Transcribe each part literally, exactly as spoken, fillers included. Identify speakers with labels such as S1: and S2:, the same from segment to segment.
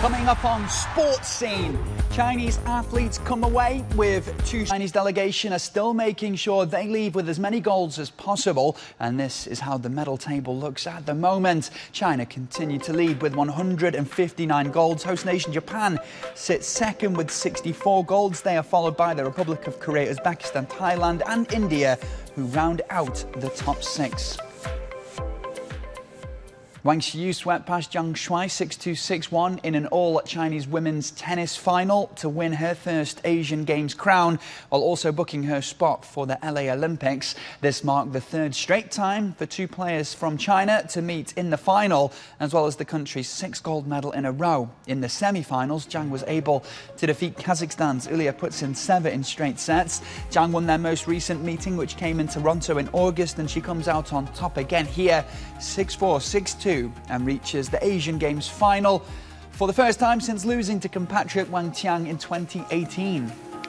S1: Coming up on Sports Scene, Chinese athletes come away with two. Chinese delegation are still making sure they leave with as many golds as possible, and this is how the medal table looks at the moment. China continue to lead with one hundred fifty-nine golds. Host nation Japan sits second with sixty-four golds. They are followed by the Republic of Korea, Uzbekistan, Thailand and India, who round out the top six. Wang Xiyu swept past Zhang Shuai six two six one in an all-Chinese women's tennis final to win her first Asian Games crown, while also booking her spot for the L A Olympics. This marked the third straight time for two players from China to meet in the final, as well as the country's sixth gold medal in a row. In the semi-finals, Zhang was able to defeat Kazakhstan's Ilya Putintseva in straight sets. Zhang won their most recent meeting, which came in Toronto in August, and she comes out on top again here, six four, six two. And reaches the Asian Games final for the first time since losing to compatriot Wang Tiang in twenty eighteen.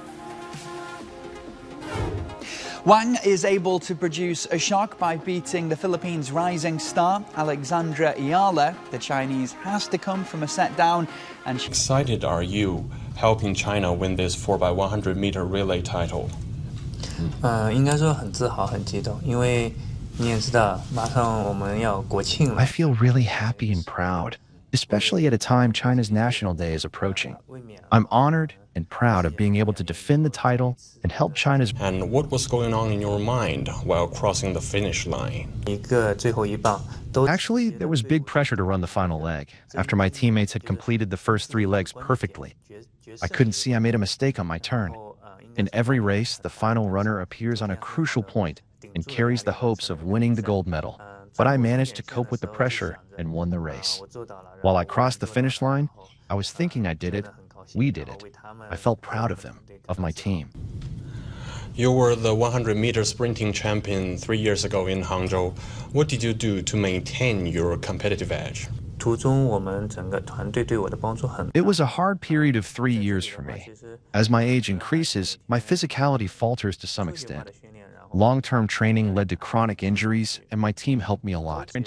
S1: Wang is able to produce a shock by beating the Philippines' rising star, Alexandra Ayala. The Chinese has to come from a set down, and she...
S2: Excited are you helping China win this four by one hundred meter relay title?
S3: 呃，应该说很自豪、很激动，因为 I
S4: feel really happy and proud, especially at a time China's National Day is approaching. I'm honored and proud of being able to defend the title and help China's...
S2: And what was going on in your mind while crossing the finish line?
S4: Actually, there was big pressure to run the final leg, after my teammates had completed the first three legs perfectly. I couldn't see I made a mistake on my turn. In every race, the final runner appears on a crucial point and carries the hopes of winning the gold medal. But I managed to cope with the pressure and won the race. While I crossed the finish line, I was thinking I did it. We did it. I felt proud of them, of my team.
S2: You were the one hundred meter sprinting champion three years ago in Hangzhou. What did you do to maintain your competitive edge?
S4: It was a hard period of three years for me. As my age increases, my physicality falters to some extent. Long-term training led to chronic injuries, and my team helped me a lot.